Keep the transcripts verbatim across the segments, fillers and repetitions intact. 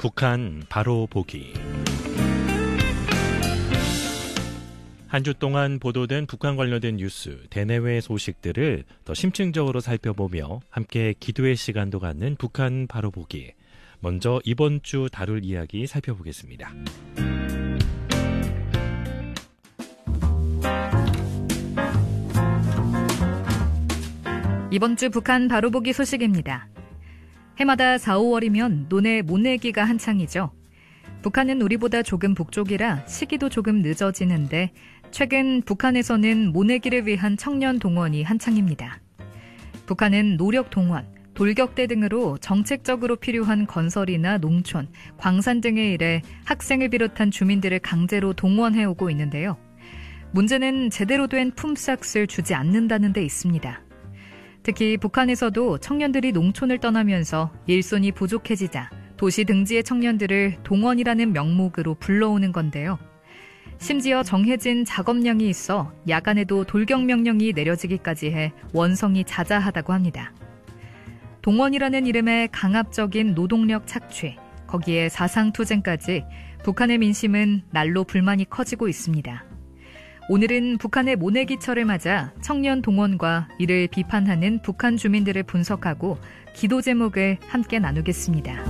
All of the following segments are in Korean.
북한 바로 보기. 한 주 동안 보도된 북한 관련된 뉴스, 대내외 소식들을 더 심층적으로 살펴보며 함께 기도의 시간도 갖는 북한 바로 보기. 먼저 이번 주 다룰 이야기 살펴보겠습니다. 이번 주 북한 바로 보기 소식입니다. 해마다 사, 오월이면 논의 모내기가 한창이죠. 북한은 우리보다 조금 북쪽이라 시기도 조금 늦어지는데 최근 북한에서는 모내기를 위한 청년 동원이 한창입니다. 북한은 노력 동원, 돌격대 등으로 정책적으로 필요한 건설이나 농촌, 광산 등의 일에 학생을 비롯한 주민들을 강제로 동원해오고 있는데요. 문제는 제대로 된 품삯을 주지 않는다는 데 있습니다. 특히 북한에서도 청년들이 농촌을 떠나면서 일손이 부족해지자 도시 등지의 청년들을 동원이라는 명목으로 불러오는 건데요. 심지어 정해진 작업량이 있어 야간에도 돌격 명령이 내려지기까지 해 원성이 자자하다고 합니다. 동원이라는 이름의 강압적인 노동력 착취, 거기에 사상투쟁까지 북한의 민심은 날로 불만이 커지고 있습니다. 오늘은 북한의 모내기철을 맞아 청년 동원과 이를 비판하는 북한 주민들을 분석하고 기도 제목을 함께 나누겠습니다.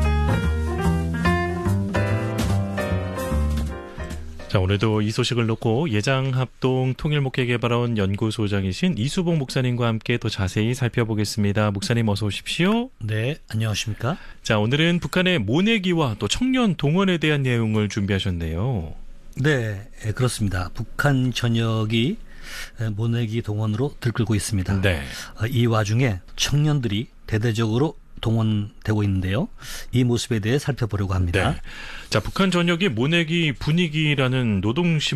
자, 오늘도 이 소식을 놓고 예장합동 통일목회개발원 연구소장이신 이수봉 목사님과 함께 더 자세히 살펴보겠습니다. 목사님 어서 오십시오. 네, 안녕하십니까? 자, 오늘은 북한의 모내기와 또 청년 동원에 대한 내용을 준비하셨네요. 네, 그렇습니다. 북한 전역이 모내기 동원으로 들끓고 있습니다. 네. 이 와중에 청년들이 대대적으로 동원되고 있는데요. 이 모습에 대해 살펴보려고 합니다. 네. 자, 북한 전역의 모내기 분위기라는 노동신